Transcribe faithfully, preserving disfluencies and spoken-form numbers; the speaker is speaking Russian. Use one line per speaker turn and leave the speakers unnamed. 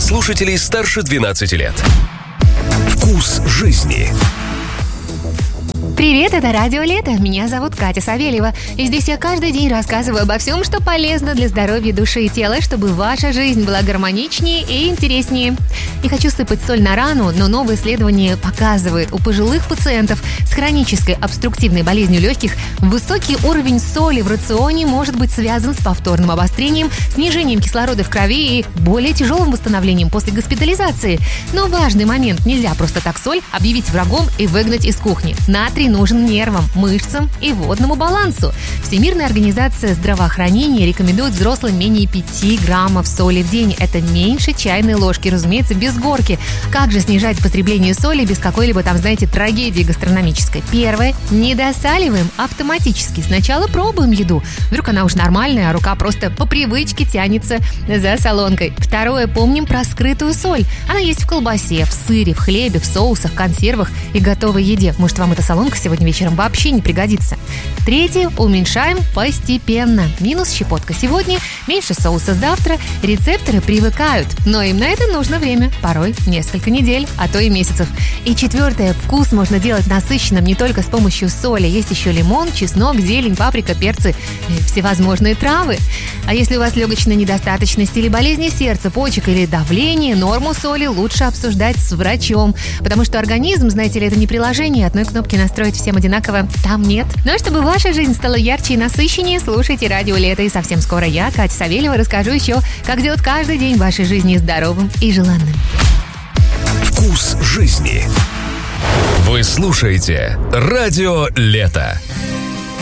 слушателей старше двенадцати лет. Вкус жизни.
Привет, это Радио Лето. Меня зовут Катя Савельева. И здесь я каждый день рассказываю обо всем, что полезно для здоровья души и тела, чтобы ваша жизнь была гармоничнее и интереснее. Не хочу сыпать соль на рану, но новое исследование показывает, у пожилых пациентов с хронической обструктивной болезнью легких высокий уровень соли в рационе может быть связан с повторным обострением, снижением кислорода в крови и более тяжелым восстановлением после госпитализации. Но важный момент: нельзя просто так соль объявить врагом и выгнать из кухни. Натрий нужен нервам, мышцам и водному балансу. Всемирная организация здравоохранения рекомендует взрослым менее пяти граммов соли в день. Это меньше чайной ложки, разумеется, без горки. Как же снижать потребление соли без какой-либо там, знаете, трагедии гастрономической? Первое. Не досаливаем автоматически. Сначала пробуем еду. Вдруг она уж нормальная, а рука просто по привычке тянется за солонкой. Второе. Помним про скрытую соль. Она есть в колбасе, в сыре, в хлебе, в соусах, консервах и готовой еде. Может, вам эта солонка сегодня вечером вообще не пригодится. Третье. Уменьшаем постепенно. Минус щепотка сегодня, меньше соуса завтра. Рецепторы привыкают, но им на это нужно время. Порой несколько недель, а то и месяцев. И четвертое. Вкус можно делать насыщенным не только с помощью соли. Есть еще лимон, чеснок, зелень, паприка, перцы и всевозможные травы. А если у вас легочная недостаточность или болезни сердца, почек или давление, норму соли лучше обсуждать с врачом. Потому что организм, знаете ли, это не приложение, одной кнопки настроить всем одинаково там нет. Ну а чтобы ваша жизнь стала ярче и насыщеннее, слушайте Радио Лето. И совсем скоро я, Катя Савельева, расскажу еще, как сделать каждый день вашей жизни здоровым и желанным.
Вкус жизни. Вы слушаете Радио Лето.